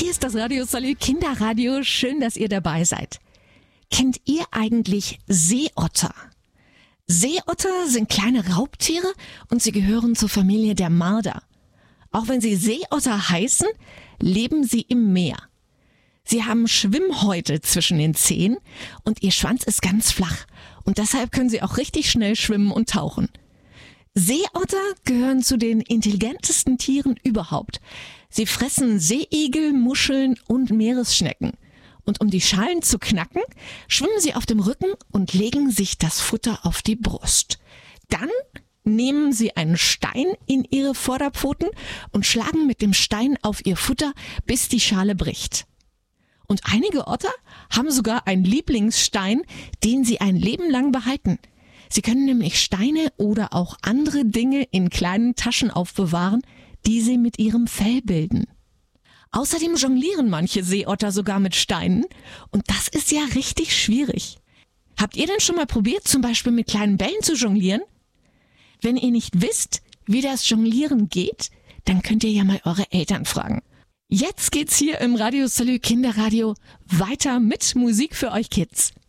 Hier ist das Radio Salü Kinderradio. Schön, dass ihr dabei seid. Kennt ihr eigentlich Seeotter? Seeotter sind kleine Raubtiere und sie gehören zur Familie der Marder. Auch wenn sie Seeotter heißen, leben sie im Meer. Sie haben Schwimmhäute zwischen den Zehen und ihr Schwanz ist ganz flach und deshalb können sie auch richtig schnell schwimmen und tauchen. Seeotter gehören zu den intelligentesten Tieren überhaupt. Sie fressen Seeigel, Muscheln und Meeresschnecken. Und um die Schalen zu knacken, schwimmen sie auf dem Rücken und legen sich das Futter auf die Brust. Dann nehmen sie einen Stein in ihre Vorderpfoten und schlagen mit dem Stein auf ihr Futter, bis die Schale bricht. Und einige Otter haben sogar einen Lieblingsstein, den sie ein Leben lang behalten. Sie können nämlich Steine oder auch andere Dinge in kleinen Taschen aufbewahren, die sie mit ihrem Fell bilden. Außerdem jonglieren manche Seeotter sogar mit Steinen und das ist ja richtig schwierig. Habt ihr denn schon mal probiert, zum Beispiel mit kleinen Bällen zu jonglieren? Wenn ihr nicht wisst, wie das Jonglieren geht, dann könnt ihr ja mal eure Eltern fragen. Jetzt geht's hier im Radio Salü Kinderradio weiter mit Musik für euch Kids.